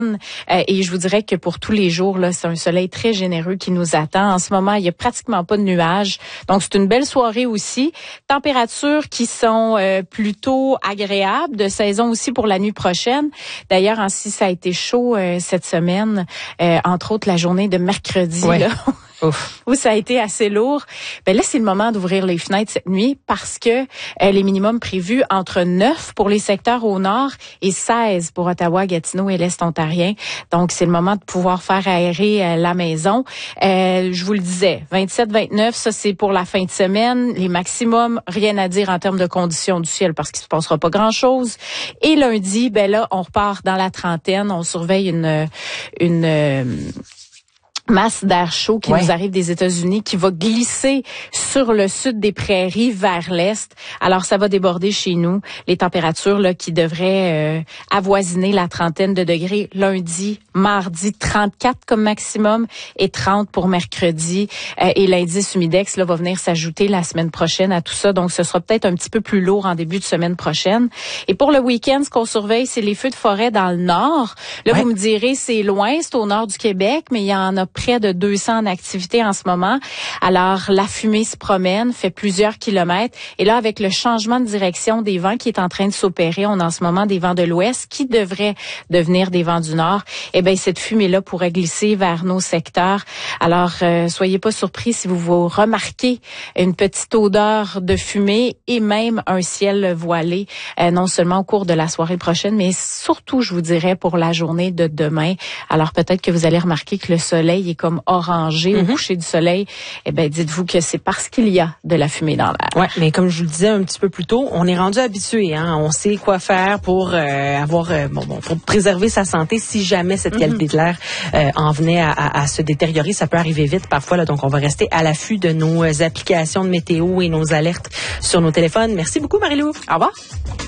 Et je vous dirais que pour tous les jours, là, c'est un soleil très généreux qui nous attend. En ce moment, il y a pratiquement pas de nuages. Donc, c'est une belle soirée aussi. Températures qui sont plutôt agréables, de saison aussi pour la nuit prochaine. D'ailleurs, ainsi, ça a été chaud cette semaine, entre autres la journée de mercredi. Ouais. Là. Ouf. Où ça a été assez lourd. Ben là, c'est le moment d'ouvrir les fenêtres cette nuit parce que les minimums prévus entre 9 pour les secteurs au nord et 16 pour Ottawa, Gatineau et l'Est ontarien. Donc, c'est le moment de pouvoir faire aérer la maison. Je vous le disais, 27-29, ça c'est pour la fin de semaine. Les maximums, rien à dire en termes de conditions du ciel parce qu'il se passera pas grand-chose. Et lundi, ben là, on repart dans la trentaine. On surveille une masse d'air chaud qui nous arrive des États-Unis, qui va glisser sur le sud des prairies vers l'est. Alors, ça va déborder chez nous. Les températures là qui devraient avoisiner la trentaine de degrés lundi, mardi, 34 comme maximum et 30 pour mercredi. Et l'indice humidex là va venir s'ajouter la semaine prochaine à tout ça. Donc, ce sera peut-être un petit peu plus lourd en début de semaine prochaine. Et pour le week-end, ce qu'on surveille, c'est les feux de forêt dans le nord. Là, vous me direz, c'est loin, c'est au nord du Québec, mais il y en a près de 200 en activité en ce moment. Alors, la fumée se promène, fait plusieurs kilomètres. Et là, avec le changement de direction des vents qui est en train de s'opérer, on a en ce moment des vents de l'ouest qui devraient devenir des vents du nord. Eh bien, cette fumée-là pourrait glisser vers nos secteurs. Alors, soyez pas surpris si vous remarquez une petite odeur de fumée et même un ciel voilé, non seulement au cours de la soirée prochaine, mais surtout, je vous dirais, pour la journée de demain. Alors, peut-être que vous allez remarquer que le soleil est comme orangé au coucher du soleil. Eh bien, dites-vous que c'est parce qu'il y a de la fumée dans l'air. Ouais, mais comme je vous le disais un petit peu plus tôt, on est rendu habitué, hein. On sait quoi faire pour pour préserver sa santé si jamais cette qualité de l'air en venait à se détériorer. Ça peut arriver vite parfois, là. Donc, on va rester à l'affût de nos applications de météo et nos alertes sur nos téléphones. Merci beaucoup, Marie-Lou. Au revoir.